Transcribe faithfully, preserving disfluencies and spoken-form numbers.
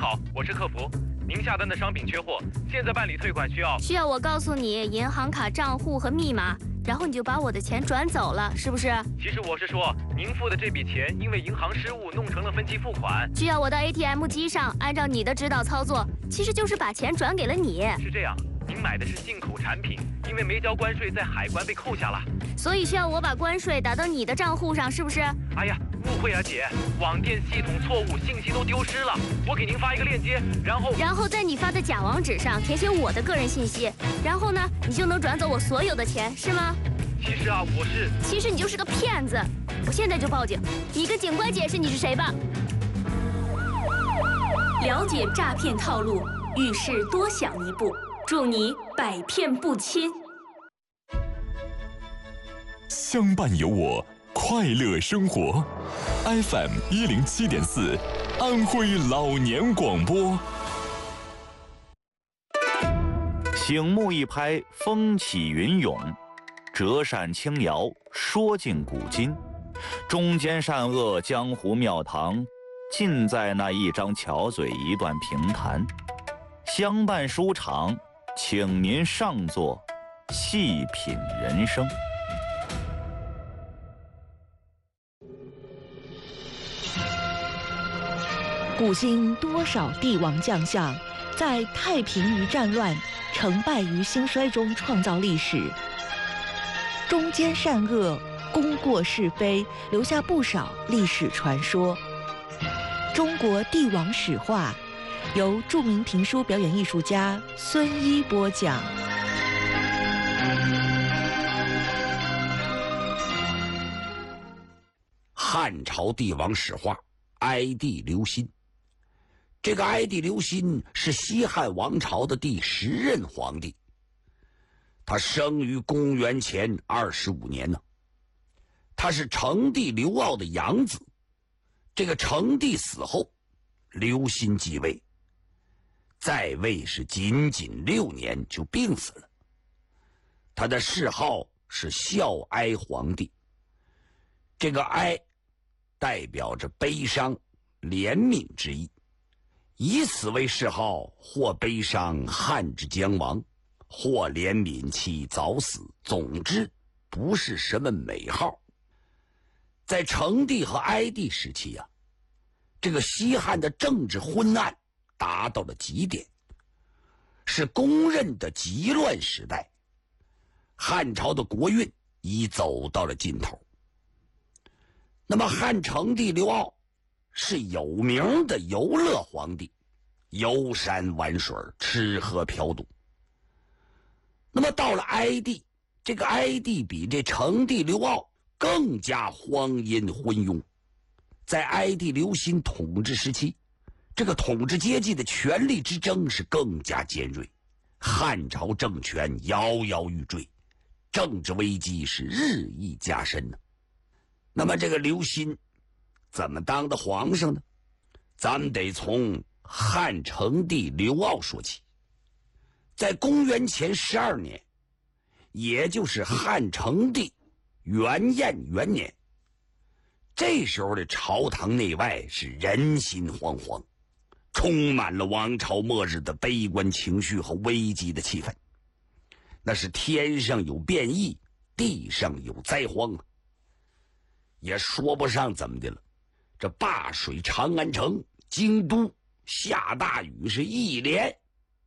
好，我是客服，您下单的商品缺货，现在办理退款需要需要我告诉你银行卡账户和密码，然后你就把我的钱转走了，是不是？ 其实我是说，您付的这笔钱因为银行失误弄成了分期付款， 需要我到 A T M 机上按照你的指导操作，其实就是把钱转给了你。 是这样，您买的是进口产品，因为没交关税，在海关被扣下了， 所以需要我把关税打到你的账户上，是不是？ 哎呀，误会啊姐，网店系统错误，信息都丢失了。我给您发一个链接，然后然后在你发的假网址上填写我的个人信息，然后呢，你就能转走我所有的钱，是吗？ 其实啊，我是…… 其实你就是个骗子，我现在就报警，你跟警官解释你是谁吧。 了解诈骗套路，遇事多想一步，祝你百骗不侵。 相伴有我，快乐生活。F M 一零七点四，安徽老年广播。 醒目一拍，风起云涌；折扇轻摇，说尽古今。中间善恶，江湖庙堂，尽在那一张巧嘴，一段评弹。相伴书场，请您上座，细品人生。 古今多少帝王将相，在太平于战乱、成败于兴衰中创造历史。中间善恶，功过是非，留下不少历史传说。中国帝王史话，由著名评书表演艺术家孙一播讲。 汉朝帝王史话，哀帝刘歆。这个哀帝刘歆是西汉王朝的第十任皇帝，他生于公元前二十五年呢。他是成帝刘骜的养子。这个成帝死后，刘歆继位，在位是仅仅六年就病死了。他的谥号是孝哀皇帝。这个哀代表着悲伤、怜悯之意，以此为谥号，或悲伤汉之将亡，或怜悯其早死。总之，不是什么美号。在成帝和哀帝时期啊，这个西汉的政治昏暗达到了极点，是公认的极乱时代。汉朝的国运已走到了尽头。那么汉成帝刘骜是有名的游乐皇帝，游山玩水，吃喝嫖赌。那么到了哀帝，这个哀帝比这成帝刘骜更加荒淫昏庸。在哀帝刘歆统治时期，这个统治阶级的权力之争是更加尖锐，汉朝政权摇摇欲坠，政治危机是日益加深呢。那么这个刘歆怎么当的皇上呢？咱们得从汉成帝刘骜说起。在公元前十二年，也就是汉成帝元彦元年，这时候的朝堂内外是人心惶惶，充满了王朝末日的悲观情绪和危机的气氛。那是天上有变异，地上有灾荒啊，也说不上怎么的了。这灞水长安城、京都下大雨是一连，